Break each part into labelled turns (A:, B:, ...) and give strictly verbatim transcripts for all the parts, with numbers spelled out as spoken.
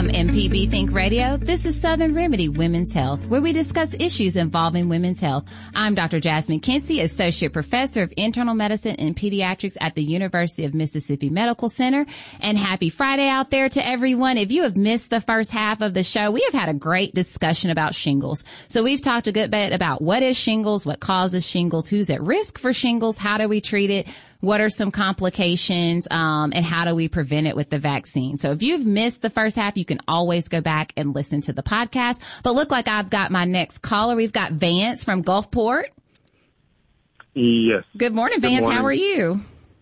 A: From M P B Think Radio, this is Southern Remedy Women's Health, where we discuss issues involving women's health. I'm Doctor Jasmine Kinsey, Associate Professor of Internal Medicine and Pediatrics at the University of Mississippi Medical Center. And happy Friday out there to everyone. If you have missed the first half of the show, we have had a great discussion about shingles. So we've talked a good bit about what is shingles, what causes shingles, who's at risk for shingles, how do we treat it, what are some complications, um, and how do we prevent it with the vaccine? So if you've missed the first half, you can always go back and listen to the podcast. But look like I've got my next caller. We've got Vance from Gulfport.
B: Yes.
A: Good morning,
B: Good
A: Vance.
B: morning.
A: How are you?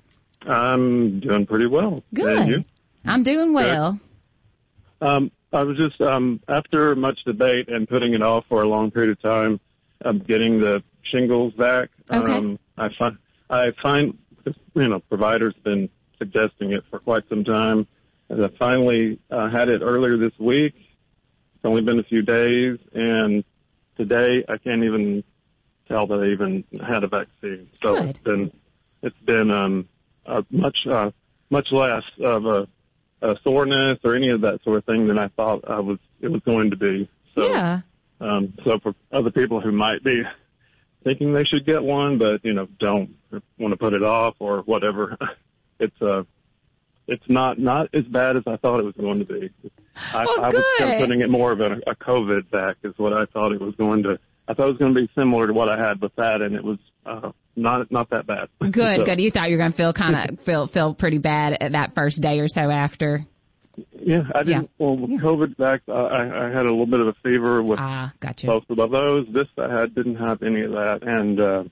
B: I'm doing pretty well.
A: Good.
B: And you?
A: I'm doing well.
B: Good. Um, I was just, um, after much debate and putting it off for a long period of time, I'm getting the shingles back.
A: Okay.
B: Um, I find, I find, you know, providers have been suggesting it for quite some time. And I finally uh, had it earlier this week. It's only been a few days, and today I can't even tell that I even had a vaccine. So
A: Good.
B: it's been it's been um, uh, much uh, much less of a, a soreness or any of that sort of thing than I thought I was it was going to be. So,
A: Yeah.
B: Um, so for other people who might be thinking they should get one, but you know don't want to put it off or whatever, it's uh it's not not as bad as I thought it was going to be. I,
A: Well,
B: I was kind of
A: good.
B: putting it more of a, a COVID back is what I thought it was going to. I thought it was going to be similar to what I had with that, and it was uh, not not that bad.
A: Good,
B: So,
A: good. You thought you were going to feel kind of feel feel pretty bad at that first day or so after.
B: Yeah, I didn't.
A: Yeah.
B: Well, with
A: Yeah.
B: COVID back, uh, I, I had a little bit of a fever with
A: Ah, gotcha.
B: both of those. This I had didn't have any of that, and uh,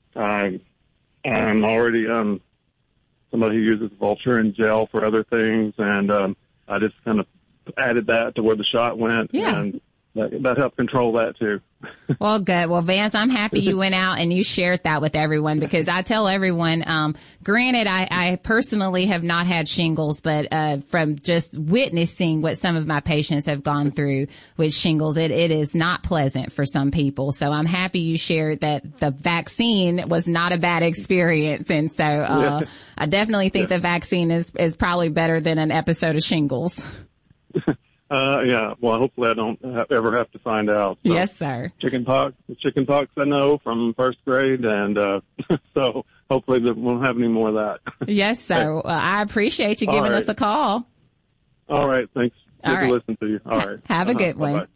B: I I'm already um somebody who uses Voltaren gel for other things, and um, I just kind of added that to where the shot went,
A: Yeah.
B: and that, that helped control that too.
A: Well, good. Well, Vance, I'm happy you went out and you shared that with everyone, because I tell everyone, um, granted, I, I personally have not had shingles, but, uh, from just witnessing what some of my patients have gone through with shingles, it, it is not pleasant for some people. So I'm happy you shared that the vaccine was not a bad experience. And so, uh,
B: Yeah.
A: I definitely think
B: Yeah.
A: the vaccine is, is probably better than an episode of shingles.
B: Uh, yeah. Well, hopefully I don't ha- ever have to find out. So,
A: Yes, sir.
B: Chicken pox, chicken pox I know from first grade, and uh, so hopefully that we won't have any more of that.
A: Yes, sir. Well, I appreciate you
B: All
A: giving
B: right.
A: us a call.
B: All right. Thanks. Good
A: All
B: to
A: right.
B: listen to you. All right.
A: Have a
B: Uh-huh.
A: good one.
B: Bye-bye.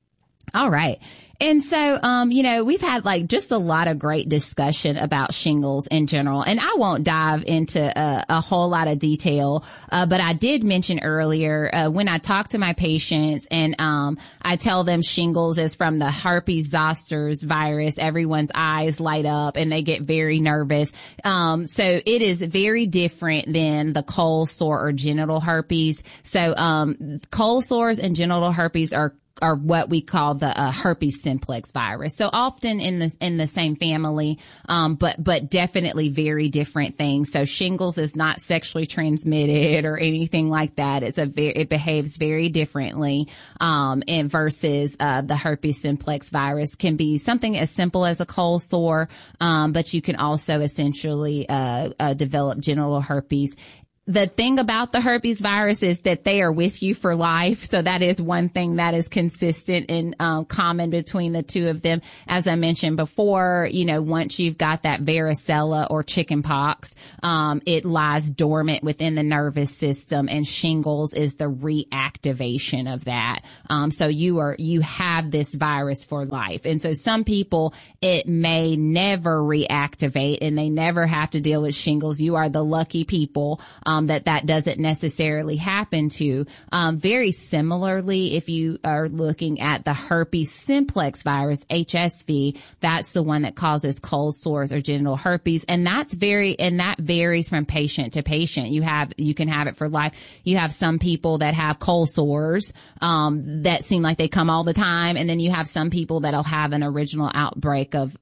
A: All right. And so, um, you know, we've had like just a lot of great discussion about shingles in general, and I won't dive into a, a whole lot of detail. Uh, but I did mention earlier, uh, when I talk to my patients and, um, I tell them shingles is from the herpes zoster virus, everyone's eyes light up and they get very nervous. Um, so it is very different than the cold sore or genital herpes. So, um, cold sores and genital herpes are are what we call the uh, herpes simplex virus. So often in the in the same family, um, but but definitely very different things. So shingles is not sexually transmitted or anything like that. It's a very, it behaves very differently. Um, and versus uh, the herpes simplex virus can be something as simple as a cold sore, um, but you can also essentially uh, uh, develop genital herpes. The thing about the herpes virus is that they are with you for life. So that is one thing that is consistent and um, common between the two of them. As I mentioned before, you know, once you've got that varicella or chicken pox, um, it lies dormant within the nervous system, and shingles is the reactivation of that. Um, so you are, you have this virus for life. And so some people, it may never reactivate and they never have to deal with shingles. You are the lucky people. Um, that that doesn't necessarily happen to. Um, very similarly, if you are looking at the herpes simplex virus, H S V, that's the one that causes cold sores or genital herpes. And that's very, and that varies from patient to patient. You have, you can have it for life. You have some people that have cold sores, um, that seem like they come all the time. And then you have some people that'll have an original outbreak of, of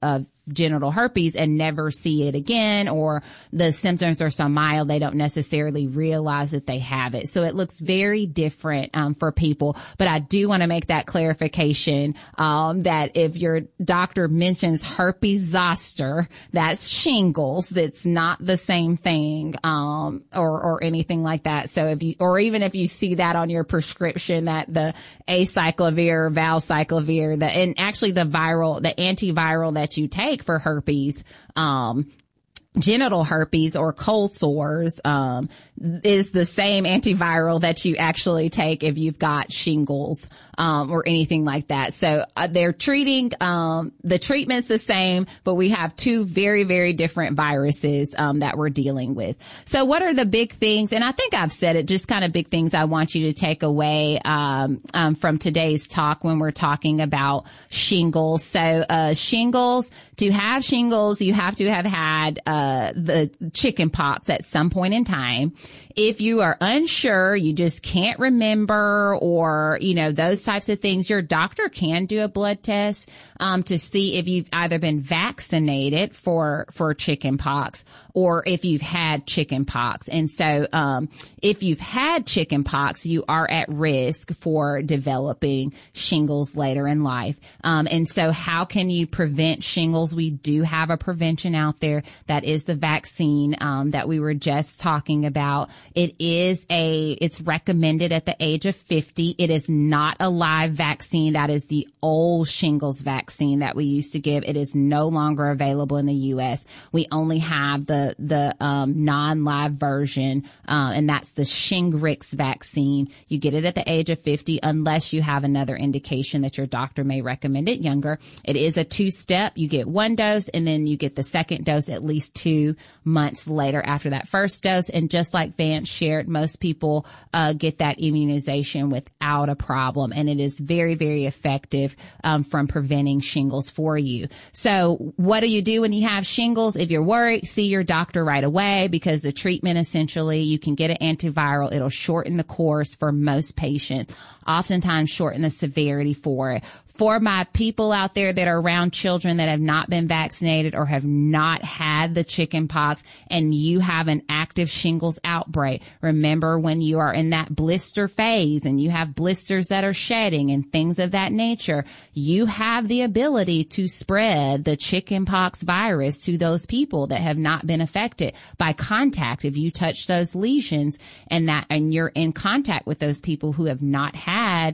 A: genital herpes and never see it again, or the symptoms are so mild they don't necessarily realize that they have it. So it looks very different um, for people. But I do want to make that clarification um, that if your doctor mentions herpes zoster, that's shingles. It's not the same thing um, or or anything like that. So if you, or even if you see that on your prescription, that the acyclovir, valcyclovir, the and actually the viral, the antiviral that you take for herpes, um, genital herpes or cold sores, um, is the same antiviral that you actually take if you've got shingles, um, or anything like that. So uh, they're treating, um, the treatment's the same, but we have two very, very different viruses, um, that we're dealing with. So what are the big things? And I think I've said it, just kind of big things I want you to take away, um, um, from today's talk when we're talking about shingles. So, uh, shingles, to have shingles, you have to have had, uh, the chicken pox at some point in time. If you are unsure, you just can't remember, or, you know, those types of things, your doctor can do a blood test, um, to see if you've either been vaccinated for, for chicken pox or if you've had chicken pox. And so, um, if you've had chicken pox, you are at risk for developing shingles later in life. Um, and so how can you prevent shingles? We do have a prevention out there. That is the vaccine, um, that we were just talking about. It is a, it's recommended at the age of fifty. It is not a live vaccine. That is the old shingles vaccine that we used to give. It is no longer available in the U S. We only have the, the, um, non-live version, uh, and that's the Shingrix vaccine. You get it at the age of fifty unless you have another indication that your doctor may recommend it younger. It is a two-step. You get one dose and then you get the second dose at least two months later after that first dose. And just like Vance shared, most people uh, get that immunization without a problem, and it is very, very effective um, from preventing shingles for you. So what do you do when you have shingles? If you're worried, see your doctor right away, because the treatment, essentially, you can get an antiviral. It'll shorten the course for most patients, oftentimes shorten the severity for it. For my people out there that are around children that have not been vaccinated or have not had the chicken pox, and you have an active shingles outbreak, remember, when you are in that blister phase and you have blisters that are shedding and things of that nature, you have the ability to spread the chicken pox virus to those people that have not been affected by contact. If you touch those lesions and that, and you're in contact with those people who have not had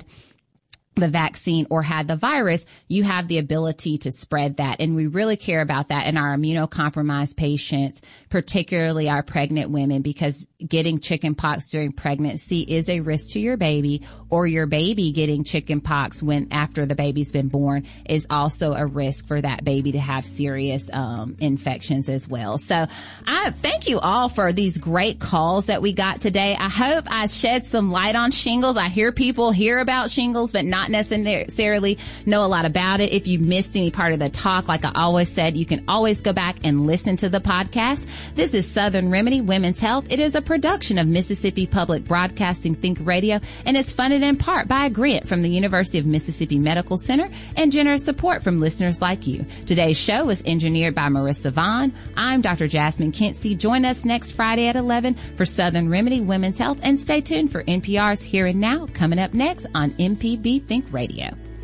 A: the vaccine or had the virus, you have the ability to spread that. And we really care about that in our immunocompromised patients, particularly our pregnant women, because getting chicken pox during pregnancy is a risk to your baby, or your baby getting chicken pox when after the baby's been born is also a risk for that baby to have serious um infections as well. So I thank you all for these great calls that we got today. I hope I shed some light on shingles. I hear people hear about shingles, but not necessarily know a lot about it. If you missed any part of the talk, like I always said, you can always go back and listen to the podcast. This is Southern Remedy Women's Health. It is a production of Mississippi Public Broadcasting Think Radio, and it's funded in part by a grant from the University of Mississippi Medical Center and generous support from listeners like you. Today's show was engineered by Marissa Vaughn. I'm Doctor Jasmine Kinsey. Join us next Friday at eleven for Southern Remedy Women's Health, and stay tuned for N P R's Here and Now, coming up next on M P B Think Radio.